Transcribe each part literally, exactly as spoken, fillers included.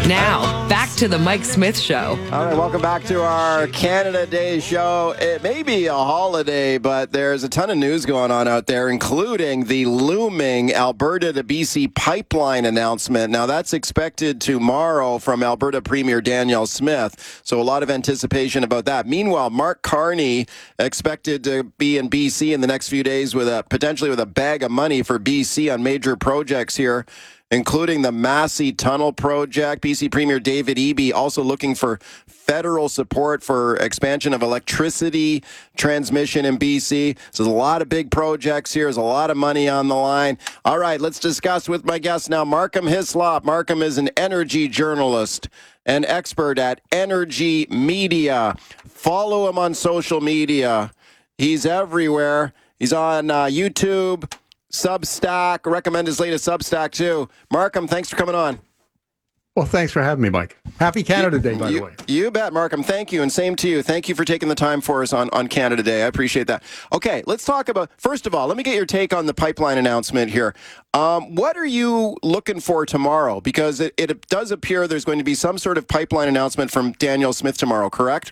Now, back to the Mike Smith Show. All right, welcome back to our Canada Day show. It may be a holiday, but there's a ton of news going on out there, including the looming Alberta to B C pipeline announcement. Now, that's expected tomorrow from Alberta Premier Danielle Smith, so a lot of anticipation about that. Meanwhile, Mark Carney expected to be in B C in the next few days with a potentially with a bag of money for B C on major projects here, including the Massey Tunnel project. B C Premier David Eby also looking for federal support for expansion of electricity transmission in B C. So there's a lot of big projects here. There's a lot of money on the line. All right, let's discuss with my guest now, Markham Hislop. Markham is an energy journalist, an expert at Energy Media. Follow him on social media. He's everywhere. He's on uh, YouTube, Substack. Recommend his latest Substack, too. Markham, thanks for coming on. Well, thanks for having me, Mike. Happy Canada Day, by you, the way. You bet, Markham. Thank you, and same to you. Thank you for taking the time for us on, on Canada Day. I appreciate that. Okay, let's talk about, first of all, let me get your take on the pipeline announcement here. Um, what are you looking for tomorrow? Because it, it does appear there's going to be some sort of pipeline announcement from Danielle Smith tomorrow, correct?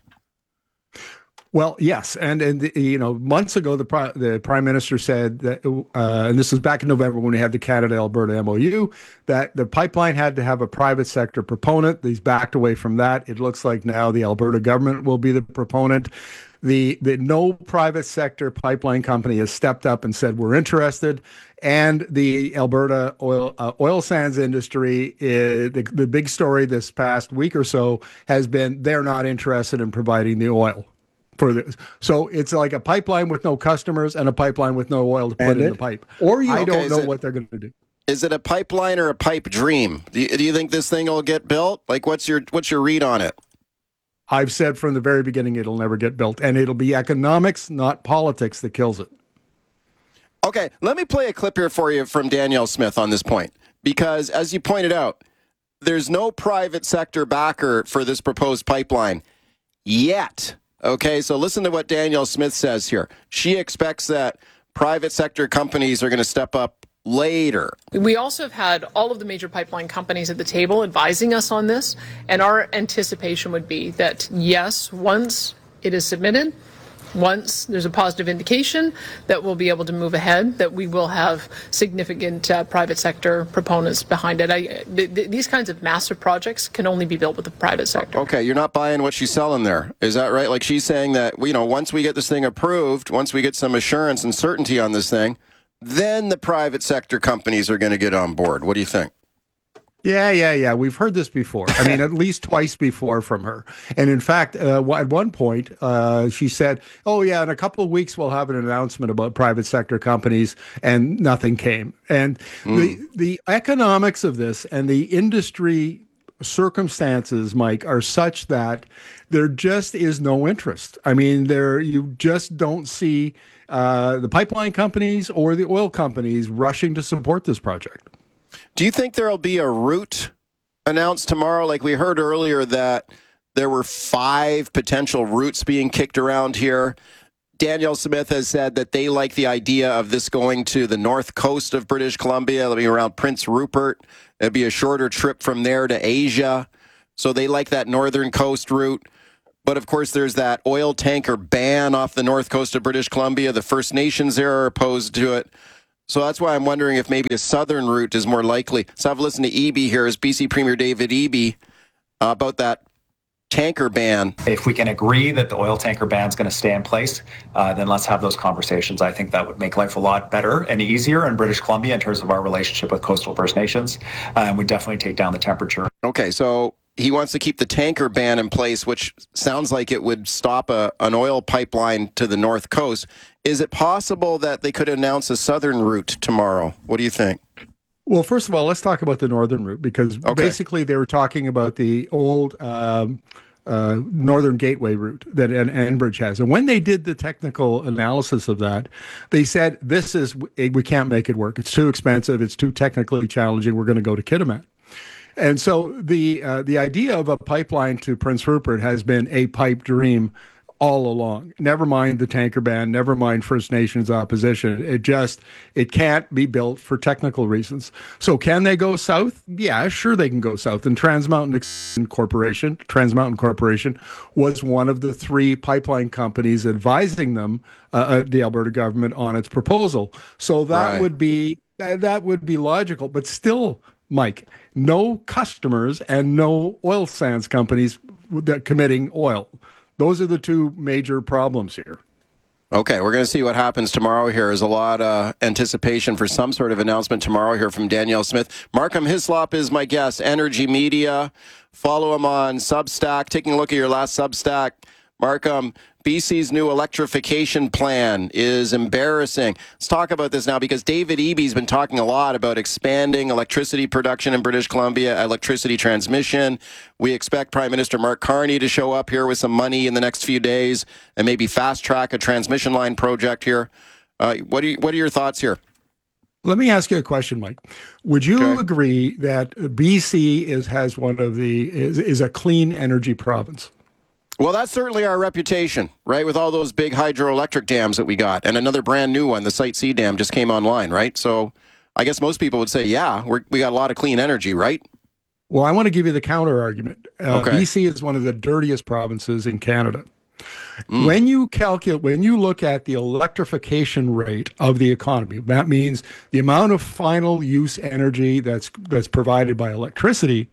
Well, yes, and and you know, months ago, the pri- the prime minister said that, uh, and this was back in November when we had the Canada-Alberta M O U, that the pipeline had to have a private sector proponent. He's backed away from that. It looks like now the Alberta government will be the proponent. The the no private sector pipeline company has stepped up and said we're interested, and the Alberta oil uh, oil sands industry, uh, the the big story this past week or so has been they're not interested in providing the oil. For this. So it's like a pipeline with no customers and a pipeline with no oil to put in the pipe. Or you I don't know it, what they're going to do. Is it a pipeline or a pipe dream? Do you, do you think this thing will get built? Like, what's your what's your read on it? I've said from the very beginning it'll never get built, and it'll be economics, not politics, that kills it. Okay, let me play a clip here for you from Danielle Smith on this point, because as you pointed out, there's no private sector backer for this proposed pipeline yet. Okay, so listen to what Danielle Smith says here. She expects that private sector companies are going to step up later. We also have had all of the major pipeline companies at the table advising us on this, and our anticipation would be that, yes, once it is submitted, once there's a positive indication that we'll be able to move ahead, that we will have significant uh, private sector proponents behind it. I, th- th- these kinds of massive projects can only be built with the private sector. Okay, you're not buying what she's selling there. Is that right? Like, she's saying that, you know, once we get this thing approved, once we get some assurance and certainty on this thing, then the private sector companies are going to get on board. What do you think? Yeah, yeah, yeah. We've heard this before. I mean, at least twice before from her. And in fact, uh, at one point, uh, she said, oh, yeah, in a couple of weeks, we'll have an announcement about private sector companies, and nothing came. And mm. the, the economics of this and the industry circumstances, Mike, are such that there just is no interest. I mean, there you just don't see uh, the pipeline companies or the oil companies rushing to support this project. Do you think there'll be a route announced tomorrow? Like we heard earlier that there were five potential routes being kicked around here. Danielle Smith has said that they like the idea of this going to the north coast of British Columbia. It'll be around Prince Rupert. It'll be a shorter trip from there to Asia. So they like that northern coast route. But of course, there's that oil tanker ban off the north coast of British Columbia. The First Nations there are opposed to it. So that's why I'm wondering if maybe a southern route is more likely. So I've listened to Eby here, as B C Premier David Eby, uh, about that tanker ban. If we can agree that the oil tanker ban is going to stay in place, uh, then let's have those conversations. I think that would make life a lot better and easier in British Columbia in terms of our relationship with coastal First Nations, uh, and we definitely take down the temperature. Okay, so he wants to keep the tanker ban in place, which sounds like it would stop a, an oil pipeline to the north coast. Is it possible that they could announce a southern route tomorrow? What do you think? Well, first of all, let's talk about the northern route, because okay. basically they were talking about the old um, uh, Northern Gateway route that en- Enbridge has. And when they did the technical analysis of that, they said, this is, we can't make it work. It's too expensive. It's too technically challenging. We're going to go to Kitimat. And so the uh, the idea of a pipeline to Prince Rupert has been a pipe dream all along. Never mind the tanker ban, never mind First Nations opposition. It just, it can't be built for technical reasons. So can they go south? Yeah, sure they can go south. And Trans Mountain Corporation, Trans Mountain Corporation was one of the three pipeline companies advising them, uh, the Alberta government, on its proposal. So that Right. would be, that would be logical, but still, Mike, no customers and no oil sands companies that committing oil. Those are the two major problems here. Okay, we're going to see what happens tomorrow here. There's a lot of uh, anticipation for some sort of announcement tomorrow here from Danielle Smith. Markham Hislop is my guest, Energy Media. Follow him on Substack. Taking a look at your last Substack. Markham, B C's new electrification plan is embarrassing. Let's talk about this now because David Eby's been talking a lot about expanding electricity production in British Columbia, electricity transmission. We expect Prime Minister Mark Carney to show up here with some money in the next few days and maybe fast track a transmission line project here. Uh, what, are you, what are your thoughts here? Let me ask you a question, Mike. Would you Okay. agree that B C is has one of the is, is a clean energy province? Well, that's certainly our reputation, right? With all those big hydroelectric dams that we got, and another brand new one, the Site C dam, just came online, right? So, I guess most people would say, yeah, we're, we got a lot of clean energy, right? Well, I want to give you the counter argument. Uh, Okay. B C is one of the dirtiest provinces in Canada. When you calculate, when you look at the electrification rate of the economy, that means the amount of final use energy that's that's provided by electricity.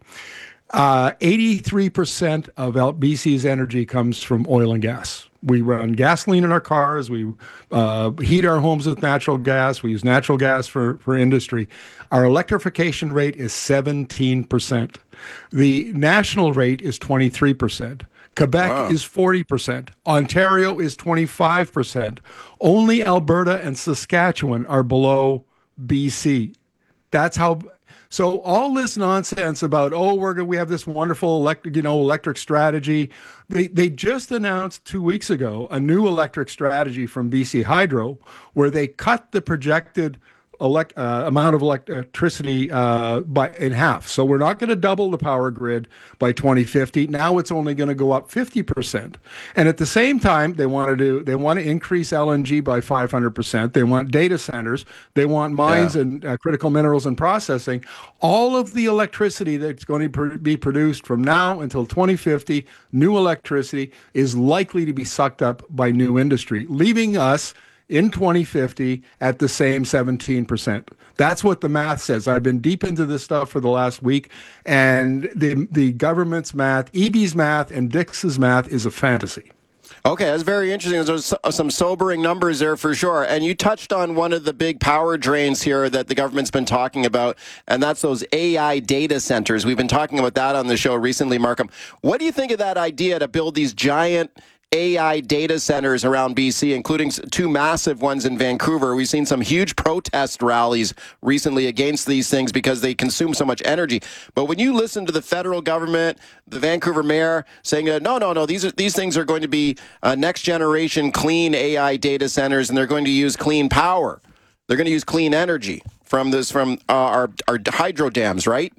Uh, eighty-three percent of L- B C's energy comes from oil and gas. We run gasoline in our cars. We uh, heat our homes with natural gas. We use natural gas for, for industry. Our electrification rate is seventeen percent. The national rate is twenty-three percent. Quebec Wow. is forty percent. Ontario is twenty-five percent. Only Alberta and Saskatchewan are below B C. That's how. So all this nonsense about, oh, we're gonna, we have this wonderful electric, you know, electric strategy. They they just announced two weeks ago a new electric strategy from B C Hydro, where they cut the projected elect, uh, amount of electricity uh, by in half. So we're not going to double the power grid by twenty fifty. Now it's only going to go up fifty percent. And at the same time, they want to do they want to increase L N G by five hundred percent. They want data centers. They want mines Yeah. and uh, critical minerals and processing. All of the electricity that's going to pr- be produced from now until twenty fifty, new electricity, is likely to be sucked up by new industry, leaving us in twenty fifty at the same seventeen percent. That's what the math says. I've been deep into this stuff for the last week, and the the government's math, E B's math, and Dix's math is a fantasy. Okay, that's very interesting. There's so- some sobering numbers there for sure. And you touched on one of the big power drains here that the government's been talking about, and that's those A I data centers. We've been talking about that on the show recently, Markham. What do you think of that idea to build these giant A I data centers around B C, including s- two massive ones in Vancouver? We've seen some huge protest rallies recently against these things because they consume so much energy. But when you listen to the federal government, the Vancouver mayor saying, that, no, no, no, these are, these things are going to be uh, next generation clean A I data centers, and they're going to use clean power. They're going to use clean energy from this from uh, our our hydro dams, right?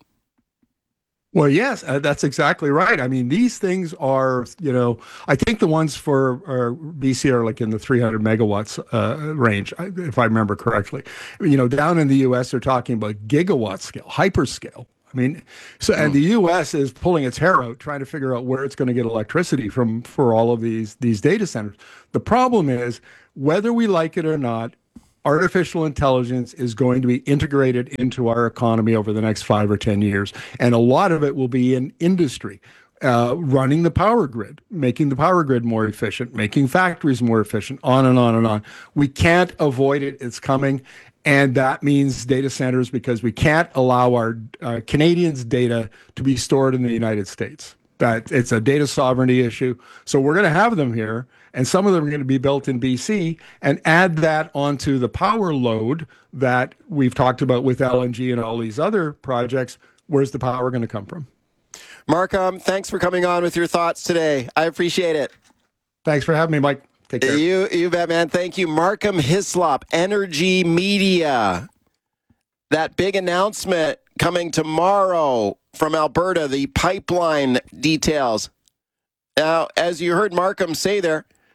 Well, yes, uh, that's exactly right. I mean, these things are, you know, I think the ones for uh, B C are like in the three hundred megawatts uh, range, I- if I remember correctly. You know, down in the U S, they're talking about gigawatt scale, hyperscale. I mean, so and the U S is pulling its hair out trying to figure out where it's going to get electricity from for all of these these data centers. The problem is, whether we like it or not, artificial intelligence is going to be integrated into our economy over the next five or ten years. And a lot of it will be in industry, uh, running the power grid, making the power grid more efficient, making factories more efficient, on and on and on. We can't avoid it. It's coming. And that means data centers, because we can't allow our uh, Canadians' data to be stored in the United States. That it's a data sovereignty issue. So we're going to have them here, and some of them are going to be built in B C, and add that onto the power load that we've talked about with L N G and all these other projects. Where's the power going to come from? Markham, thanks for coming on with your thoughts today. I appreciate it. Thanks for having me, Mike. Take care. You, you bet, man. Thank you. Markham Hislop, Energy Media. That big announcement coming tomorrow from Alberta, the pipeline details. Now, as you heard Markham say there,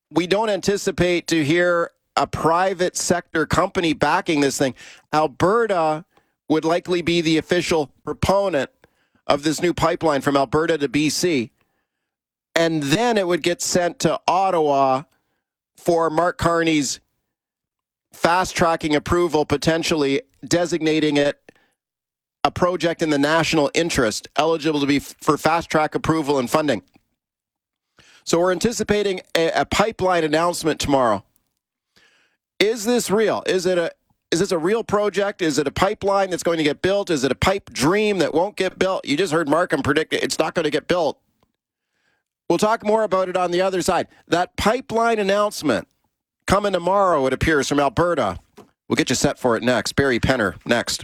we don't anticipate to hear a private sector company backing this thing. Alberta would likely be the official proponent of this new pipeline from Alberta to B C. And then it would get sent to Ottawa for Mark Carney's fast-tracking approval, potentially designating it a project in the national interest, eligible to be f- for fast-track approval and funding. So we're anticipating a, a pipeline announcement tomorrow. Is this real? Is it a is this a real project? Is it a pipeline that's going to get built? Is it a pipe dream that won't get built? You just heard Markham predict it's not going to get built. We'll talk more about it on the other side. That pipeline announcement coming tomorrow, it appears, from Alberta. We'll get you set for it next. Barry Penner, next.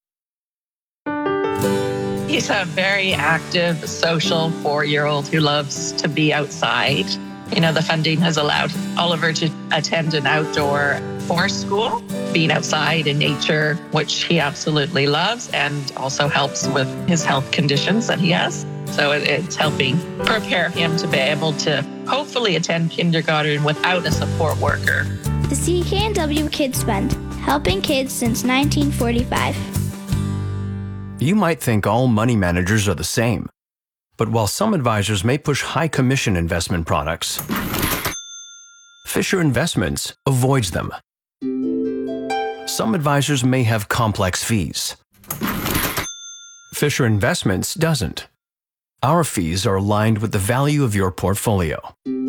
He's a very active, social four-year-old who loves to be outside. You know, the funding has allowed Oliver to attend an outdoor forest school, being outside in nature, which he absolutely loves, and also helps with his health conditions that he has. So it, it's helping prepare him to be able to hopefully attend kindergarten without a support worker. The C K N W Kids Fund, helping kids since nineteen forty-five. You might think all money managers are the same. But while some advisors may push high commission investment products, Fisher Investments avoids them. Some advisors may have complex fees. Fisher Investments doesn't. Our fees are aligned with the value of your portfolio.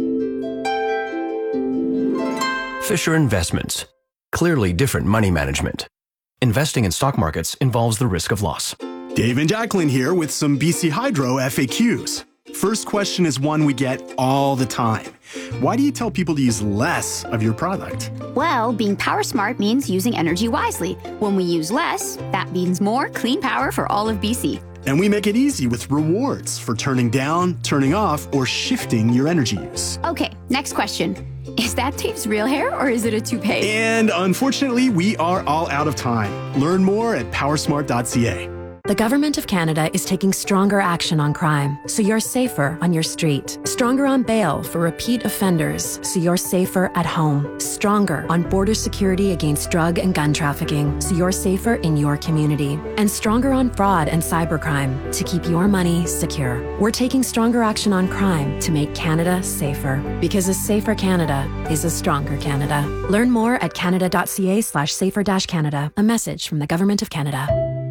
Fisher Investments. Clearly different money management. Investing in stock markets involves the risk of loss. Dave and Jacqueline here with some B C Hydro F A Qs. First question is one we get all the time. Why do you tell people to use less of your product? Well, being power smart means using energy wisely. When we use less, that means more clean power for all of B C. And we make it easy with rewards for turning down, turning off, or shifting your energy use. Okay, next question. Is that Dave's real hair or is it a toupee? And unfortunately, we are all out of time. Learn more at powersmart dot c a. The Government of Canada is taking stronger action on crime, so you're safer on your street. Stronger on bail for repeat offenders, so you're safer at home. Stronger on border security against drug and gun trafficking, so you're safer in your community. And stronger on fraud and cybercrime, to keep your money secure. We're taking stronger action on crime to make Canada safer. Because a safer Canada is a stronger Canada. Learn more at canada dot c a slash safer dash Canada. A message from the Government of Canada.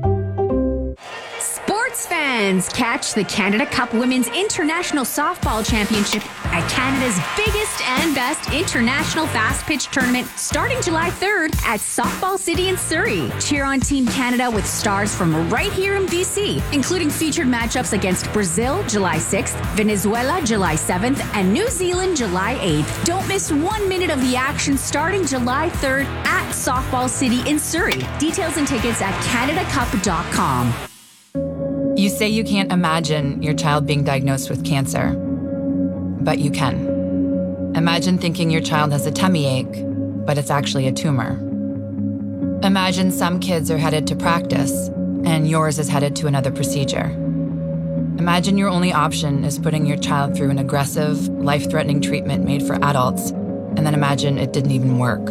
Sports fans, catch the Canada Cup Women's International Softball Championship at Canada's biggest and best international fast pitch tournament starting July third at Softball City in Surrey. Cheer on Team Canada with stars from right here in B C, including featured matchups against Brazil July sixth, Venezuela July seventh, and New Zealand July eighth. Don't miss one minute of the action starting July third at Softball City in Surrey. Details and tickets at canada cup dot com. You say you can't imagine your child being diagnosed with cancer, but you can. Imagine thinking your child has a tummy ache, but it's actually a tumor. Imagine some kids are headed to practice, and yours is headed to another procedure. Imagine your only option is putting your child through an aggressive, life-threatening treatment made for adults, and then imagine it didn't even work.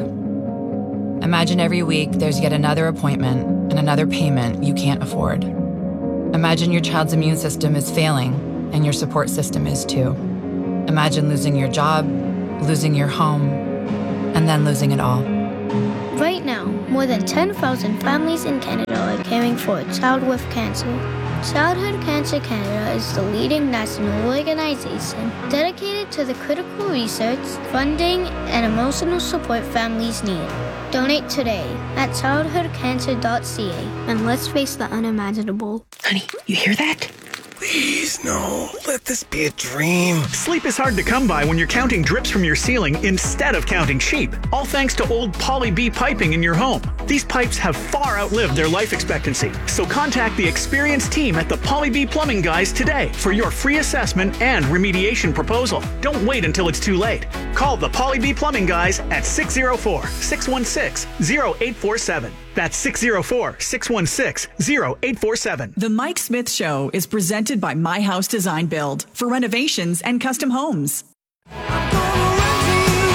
Imagine every week there's yet another appointment and another payment you can't afford. Imagine your child's immune system is failing, and your support system is too. Imagine losing your job, losing your home, and then losing it all. Right now, more than ten thousand families in Canada are caring for a child with cancer. Childhood Cancer Canada is the leading national organization dedicated to the critical research, funding, and emotional support families need. Donate today at childhood cancer dot c a and let's face the unimaginable. Honey, you hear that? Please, no. Let this be a dream. Sleep is hard to come by when you're counting drips from your ceiling instead of counting sheep. All thanks to old Poly B piping in your home. These pipes have far outlived their life expectancy. So contact the experienced team at the Poly B Plumbing Guys today for your free assessment and remediation proposal. Don't wait until it's too late. Call the Poly B Plumbing Guys at six oh four, six one six, oh eight four seven. That's six oh four, six one six, oh eight four seven. The Mike Smith Show is presented by My House Design Build for renovations and custom homes. I'm gonna run to you.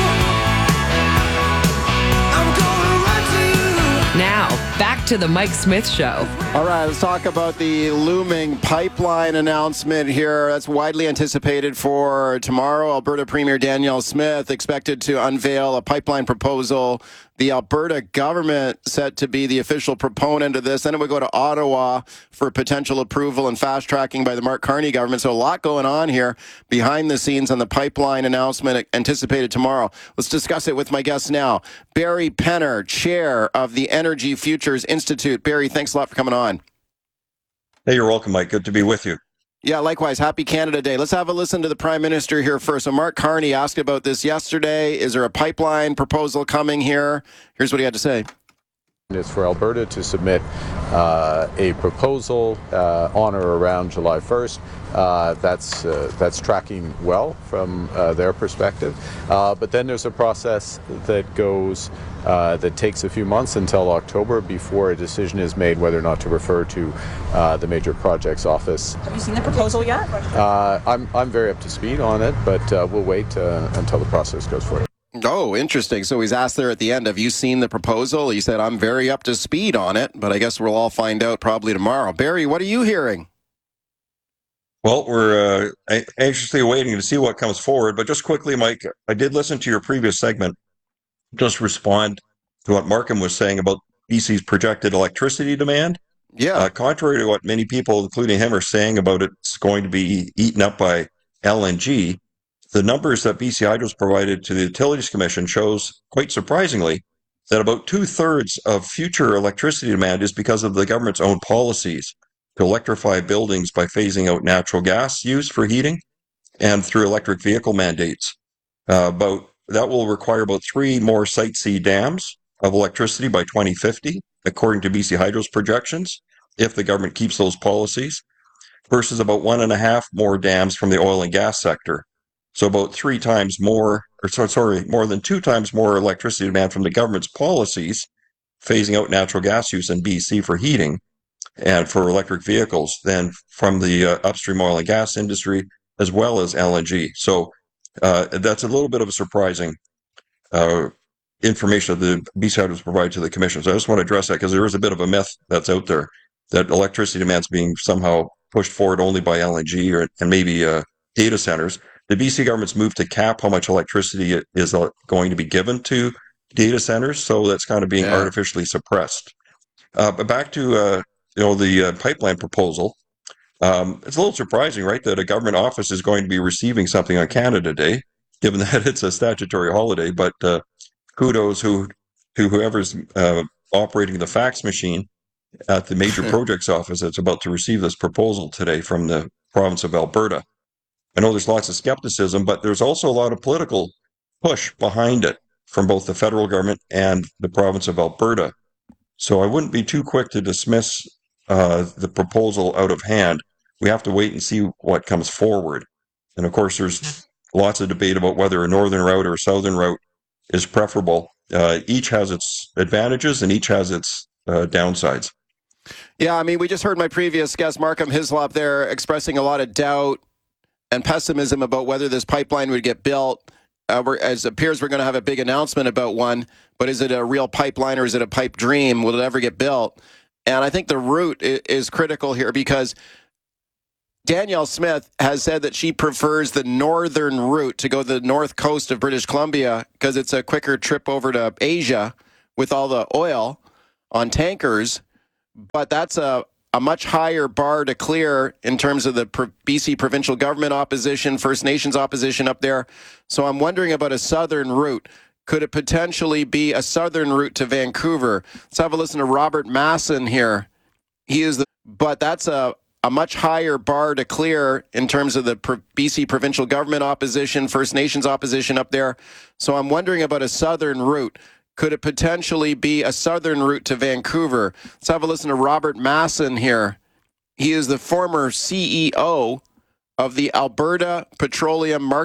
Back to the Mike Smith Show. All right, let's talk about the looming pipeline announcement here. That's widely anticipated for tomorrow. Alberta Premier Danielle Smith expected to unveil a pipeline proposal. The Alberta government set to be the official proponent of this. Then it would go to Ottawa for potential approval and fast tracking by the Mark Carney government. So a lot going on here behind the scenes on the pipeline announcement anticipated tomorrow. Let's discuss it with my guests now. Barry Penner, chair of the Energy Futures Institute. Barry, thanks a lot for coming on. Hey, you're welcome, Mike. Good to be with you. Yeah, likewise. Happy Canada Day. Let's have a listen to the Prime Minister here first. So Mark Carney asked about this yesterday. Is there a pipeline proposal coming here? Here's what he had to say. It's for Alberta to submit uh, a proposal uh, on or around July first. Uh, that's uh, that's tracking well from uh, their perspective. Uh, but then there's a process that goes uh, that takes a few months until October before a decision is made whether or not to refer to uh, the Major Projects Office. Have you seen the proposal yet? Uh, I'm I'm very up to speed on it, but uh, we'll wait uh, until the process goes forward. Oh, interesting. So he's asked there at the end, have you seen the proposal? He said, I'm very up to speed on it, but I guess we'll all find out probably tomorrow. Barry, what are you hearing? Well, we're uh, anxiously waiting to see what comes forward. But just quickly, Mike, I did listen to your previous segment. Just respond to what Markham was saying about B C's projected electricity demand. Yeah. Uh, contrary to what many people, including him, are saying about it's going to be eaten up by L N G, the numbers that B C Hydro's provided to the Utilities Commission shows, quite surprisingly, that about two-thirds of future electricity demand is because of the government's own policies to electrify buildings by phasing out natural gas use for heating and through electric vehicle mandates. Uh, about that will require about three more Site C dams of electricity by twenty fifty, according to B C Hydro's projections, if the government keeps those policies, versus about one and a half more dams from the oil and gas sector. So about three times more, or so, sorry, more than two times more electricity demand from the government's policies, phasing out natural gas use in B C for heating and for electric vehicles than from the uh, upstream oil and gas industry, as well as L N G. So uh, that's a little bit of a surprising uh, information that the B C Hydro provided to the commission. So I just want to address that because there is a bit of a myth that's out there that electricity demand is being somehow pushed forward only by L N G or and maybe uh, data centers. The B C government's moved to cap how much electricity is going to be given to data centers, so that's kind of being yeah. artificially suppressed. Uh, but back to uh, you know the uh, pipeline proposal, um, it's a little surprising, right, that a government office is going to be receiving something on Canada Day, given that it's a statutory holiday. But uh, kudos who to whoever's uh, operating the fax machine at the Major Projects Office that's about to receive this proposal today from the province of Alberta. I know there's lots of skepticism, but there's also a lot of political push behind it from both the federal government and the province of Alberta. So I wouldn't be too quick to dismiss uh, the proposal out of hand. We have to wait and see what comes forward. And of course, there's lots of debate about whether a northern route or a southern route is preferable. Uh, each has its advantages and each has its uh, downsides. Yeah, I mean, we just heard my previous guest, Markham Hislop, there expressing a lot of doubt and pessimism about whether this pipeline would get built. Uh, we're, as it appears, we're going to have a big announcement about one, but is it a real pipeline or is it a pipe dream? Will it ever get built? And I think the route is, is critical here because Danielle Smith has said that she prefers the northern route to go to the north coast of British Columbia because it's a quicker trip over to Asia with all the oil on tankers. But that's a a much higher bar to clear in terms of the B C provincial government opposition, First Nations opposition up there. So I'm wondering about a southern route. Could it potentially be a southern route to Vancouver? Let's have a listen to Robert Masson here. He is the, but that's a, a much higher bar to clear in terms of the B C provincial government opposition, First Nations opposition up there. So I'm wondering about a southern route. Could it potentially be a southern route to Vancouver? Let's have a listen to Robert Masson here. He is the former C E O of the Alberta Petroleum Marketing